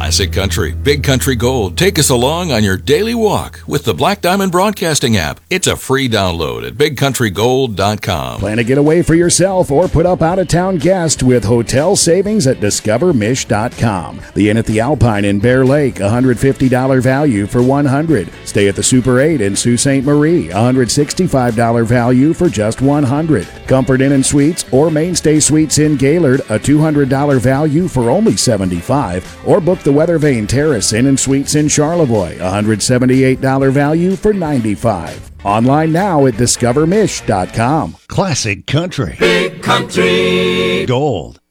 Classic Country, Big Country Gold. Take us along on your daily walk with the Black Diamond Broadcasting app. It's a free download at bigcountrygold.com. Plan a getaway for yourself or put up out-of-town guests with hotel savings at discovermish.com. The Inn at the Alpine in Bear Lake, $150 value for $100. Stay at the Super 8 in Sault Ste. Marie, $165 value for just $100. Comfort Inn and Suites or Mainstay Suites in Gaylord, a $200 value for only $75. Or book the Weather Vane Terrace Inn and Suites in Charlevoix, $178 value for $95. Online now at discovermish.com. Classic Country. Big Country Gold.